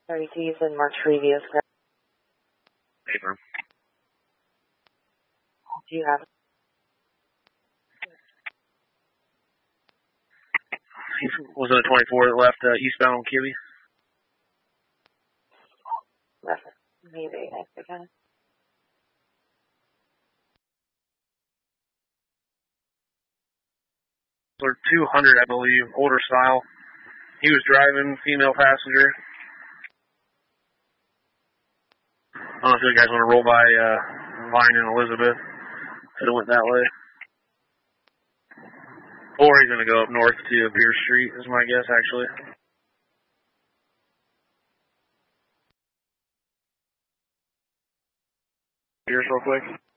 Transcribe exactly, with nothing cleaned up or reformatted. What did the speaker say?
thirty-two, you said March previous, correct? Paper. Do you have it? He was on the twenty-four that left uh, eastbound on Kibbe. Reference. Maybe, I forgot. Or two hundred, I believe, older style. He was driving, female passenger. I don't know if you guys want to roll by uh, Vine and Elizabeth. Could have went that way. Or he's going to go up north to Pierce Street, is my guess, actually. Pierce real quick.